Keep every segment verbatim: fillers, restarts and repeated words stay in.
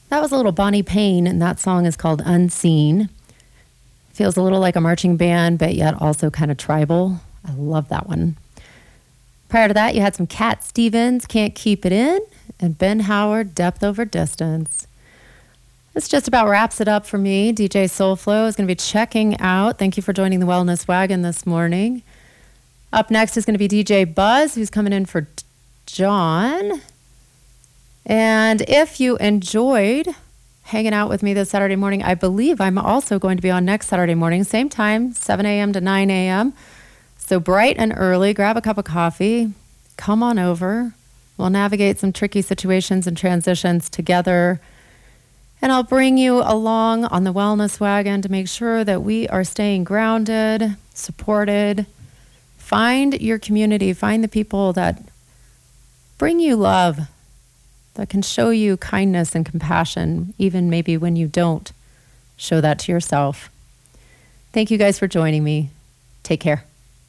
That was a little Bonnie Payne, and that song is called Unseen. Feels a little like a marching band, but yet also kind of tribal. I love that one. Prior to that, you had some Cat Stevens, Can't Keep It In, and Ben Howard, Depth Over Distance. This just about wraps it up for me. D J Soulflow is going to be checking out. Thank you for joining the Wellness Wagon this morning. Up next is going to be D J Buzz, who's coming in for John. And if you enjoyed hanging out with me this Saturday morning, I believe I'm also going to be on next Saturday morning, same time, seven a.m. to nine a.m. So bright and early, grab a cup of coffee, come on over. We'll navigate some tricky situations and transitions together. And I'll bring you along on the Wellness Wagon to make sure that we are staying grounded, supported. Find your community, find the people that bring you love, that can show you kindness and compassion, even maybe when you don't show that to yourself. Thank you guys for joining me. Take care.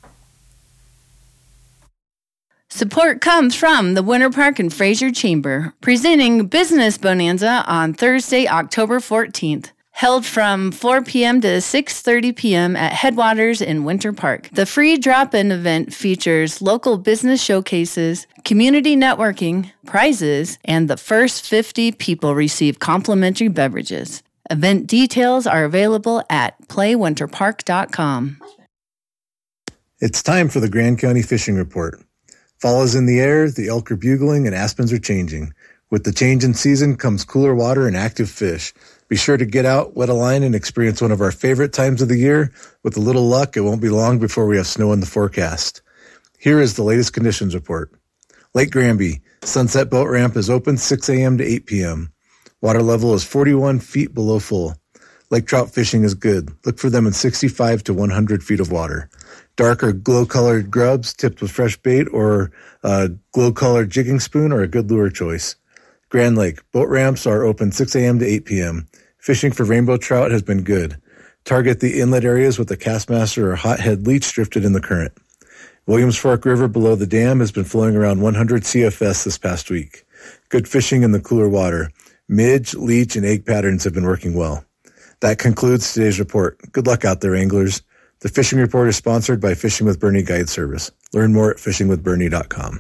Support comes from the Winter Park and Fraser Chamber, presenting Business Bonanza on Thursday, October fourteenth. Held from four p.m. to six thirty p.m. at Headwaters in Winter Park. The free drop-in event features local business showcases, community networking, prizes, and the first fifty people receive complimentary beverages. Event details are available at play winter park dot com. It's time for the Grand County Fishing Report. Fall is in the air, the elk are bugling, and aspens are changing. With the change in season comes cooler water and active fish. Be sure to get out, wet a line, and experience one of our favorite times of the year. With a little luck, it won't be long before we have snow in the forecast. Here is the latest conditions report. Lake Granby, Sunset Boat Ramp is open six a.m. to eight p.m. Water level is forty-one feet below full. Lake trout fishing is good. Look for them in sixty-five to one hundred feet of water. Dark or glow-colored grubs tipped with fresh bait or a glow-colored jigging spoon are a good lure choice. Grand Lake, boat ramps are open six a.m. to eight p.m. Fishing for rainbow trout has been good. Target the inlet areas with a Castmaster or hothead leech drifted in the current. Williams Fork River below the dam has been flowing around one hundred C F S this past week. Good fishing in the cooler water. Midge, leech, and egg patterns have been working well. That concludes today's report. Good luck out there, anglers. The Fishing Report is sponsored by Fishing with Bernie Guide Service. Learn more at fishing with bernie dot com.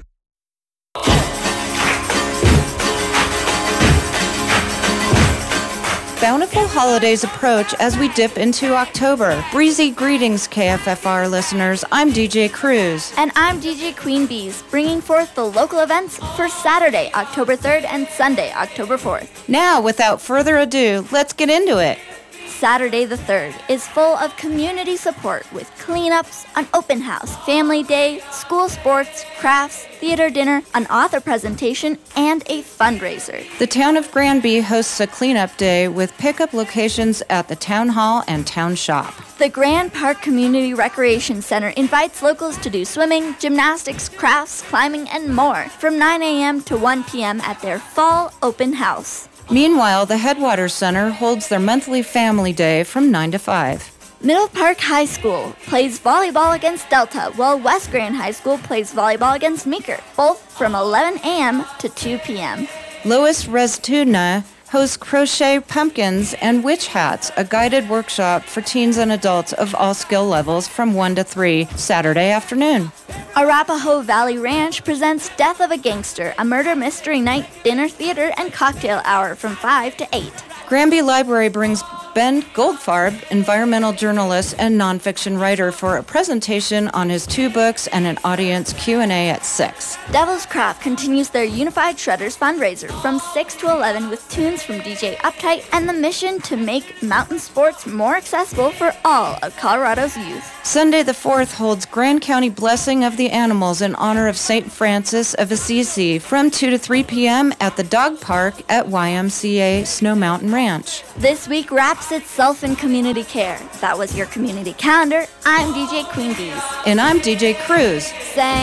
Bountiful holidays approach as we dip into October. Breezy greetings, K F F R listeners. I'm D J Cruz. And I'm D J Queen Bees, bringing forth the local events for Saturday, October third and Sunday, October fourth. Now, without further ado, let's get into it. Saturday the third is full of community support with cleanups, an open house, family day, school sports, crafts, theater dinner, an author presentation, and a fundraiser. The town of Granby hosts a cleanup day with pickup locations at the town hall and town shop. The Grand Park Community Recreation Center invites locals to do swimming, gymnastics, crafts, climbing, and more from nine a.m. to one p.m. at their fall open house. Meanwhile, the Headwaters Center holds their monthly family day from nine to five. Middle Park High School plays volleyball against Delta, while West Grand High School plays volleyball against Meeker, both from eleven a.m. to two p.m. Lois Reztudna hosts Crochet Pumpkins and Witch Hats, a guided workshop for teens and adults of all skill levels from one to three, Saturday afternoon. Arapahoe Valley Ranch presents Death of a Gangster, a murder mystery night, dinner theater, and cocktail hour from five to eight. Granby Library brings Ben Goldfarb, environmental journalist and nonfiction writer, for a presentation on his two books and an audience Q and A at six. Devil's Craft continues their Unified Shredders fundraiser from six to eleven with tunes from D J Uptight and the mission to make mountain sports more accessible for all of Colorado's youth. Sunday the fourth holds Grand County Blessing of the Animals in honor of Saint Francis of Assisi from two to three p.m. at the dog park at Y M C A Snow Mountain Ranch. This week wraps itself in community care. That was your community calendar. I'm D J Queen Bees. And I'm D J Cruz. Saying